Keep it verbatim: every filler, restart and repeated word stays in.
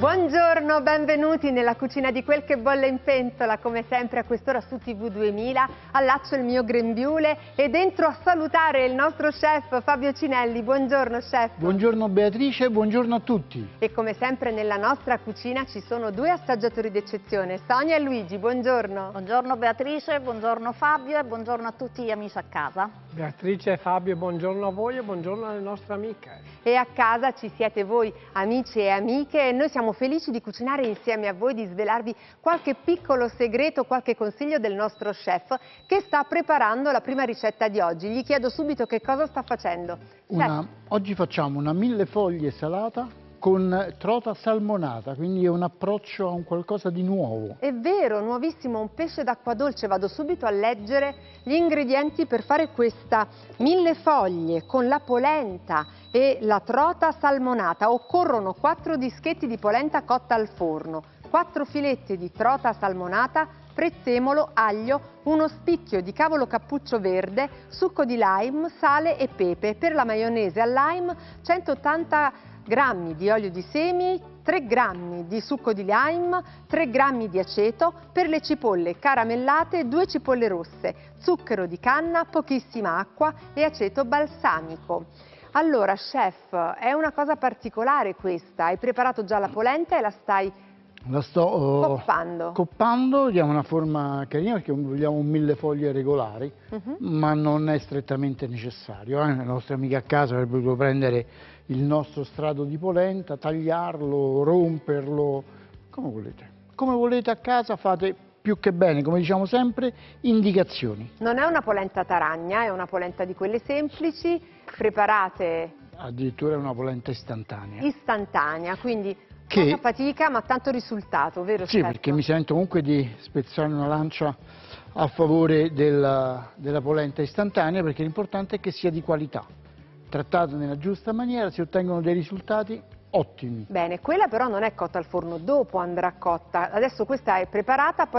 Buongiorno, benvenuti nella cucina di Quel che bolle in pentola, come sempre a quest'ora su T V duemila, allaccio il mio grembiule e dentro a salutare il nostro chef Fabio Cinelli. Buongiorno chef. Buongiorno Beatrice, buongiorno a tutti. E come sempre nella nostra cucina ci sono due assaggiatori d'eccezione, Sonia e Luigi, buongiorno. Buongiorno Beatrice, buongiorno Fabio e buongiorno a tutti gli amici a casa. Beatrice e Fabio, buongiorno a voi e buongiorno alle nostre amiche. E a casa ci siete voi amici e amiche e noi siamo felici di cucinare insieme a voi, di svelarvi qualche piccolo segreto, qualche consiglio del nostro chef che sta preparando la prima ricetta di oggi. Gli chiedo subito che cosa sta facendo. Una, oggi facciamo una millefoglie salata con trota salmonata, quindi è un approccio a un qualcosa di nuovo. È vero, nuovissimo, un pesce d'acqua dolce. Vado subito a leggere gli ingredienti per fare questa millefoglie con la polenta e la trota salmonata. Occorrono quattro dischetti di polenta cotta al forno, quattro filetti di trota salmonata, prezzemolo, aglio, uno spicchio di cavolo cappuccio verde, succo di lime, sale e pepe. Per la maionese al lime centottanta grammi di olio di semi, tre grammi di succo di lime, tre grammi di aceto. Per le cipolle caramellate, due cipolle rosse, zucchero di canna, pochissima acqua e aceto balsamico. Allora chef, è una cosa particolare questa, hai preparato già la polenta e la stai La sto uh, coppando. coppando, diamo una forma carina perché vogliamo un millefoglie regolari, uh-huh. ma non è strettamente necessario. Eh? Le nostre amiche a casa avrebbero potuto prendere il nostro strato di polenta, tagliarlo, romperlo, come volete. Come volete a casa fate più che bene, come diciamo sempre, indicazioni. Non è una polenta taragna, è una polenta di quelle semplici, preparate... Addirittura è una polenta istantanea. Istantanea, quindi... Che... poca fatica ma tanto risultato, vero? Sì, certo? Perché mi sento comunque di spezzare una lancia a favore della, della polenta istantanea, perché l'importante è che sia di qualità, trattata nella giusta maniera, si ottengono dei risultati ottimi. Bene, quella però non è cotta al forno, dopo andrà cotta, adesso questa è preparata, poi